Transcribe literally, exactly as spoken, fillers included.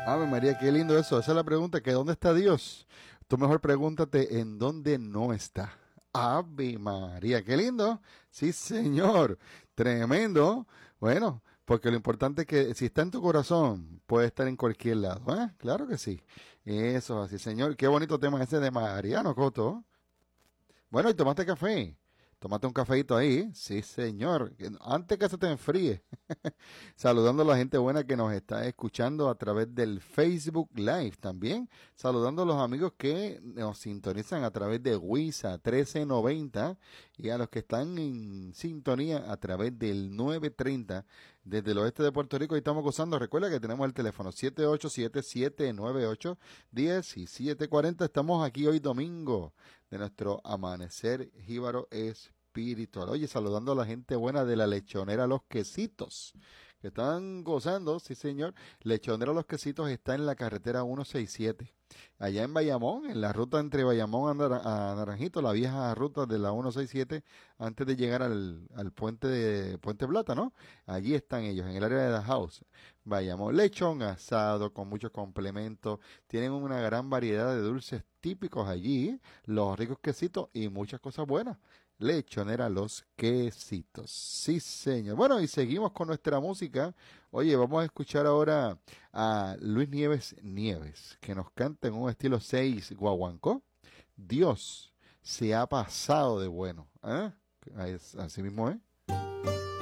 Ave María, qué lindo eso. Esa es la pregunta, que ¿dónde está Dios? Tú mejor pregúntate en dónde no está. Ave María, qué lindo. Sí, señor. Tremendo. Bueno, porque lo importante es que si está en tu corazón, puede estar en cualquier lado. ¿Eh? Claro que sí. Eso, así, señor. Qué bonito tema ese de Mariano Coto. Bueno, y tomaste café. Tómate un cafeito ahí. Sí, señor. Antes que se te enfríe. Saludando a la gente buena que nos está escuchando a través del Facebook Live también. Saludando a los amigos que nos sintonizan a través de Wisa trece noventa y a los que están en sintonía a través del nueve treinta desde el oeste de Puerto Rico. Y estamos gozando. Recuerda que tenemos el teléfono siete ocho siete, siete nueve ocho, uno siete cuatro cero. Estamos aquí hoy domingo de nuestro amanecer jíbaro espiritual. Oye, saludando a la gente buena de la lechonera Los Quesitos, que están gozando, sí señor. Lechonera Los Quesitos está en la carretera ciento sesenta y siete, allá en Bayamón, en la ruta entre Bayamón a, Nar- a Naranjito, la vieja ruta de la ciento sesenta y siete, antes de llegar al, al puente de Puente Plata, ¿no? Allí están ellos, en el área de la house. Bayamón, lechón asado con muchos complementos, tienen una gran variedad de dulces típicos allí, los ricos quesitos y muchas cosas buenas. Lechonera Los Quesitos. Sí, señor. Bueno, y seguimos con nuestra música. Oye, vamos a escuchar ahora a Luis Nieves Nieves, que nos canta en un estilo seis guaguancó. Dios se ha pasado de bueno. ¿Eh? Es- Así mismo es.